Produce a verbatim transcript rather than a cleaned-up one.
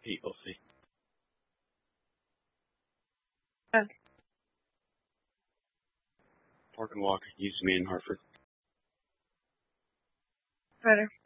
P O C. Okay. Park and Walk used to be in Hartford. Better.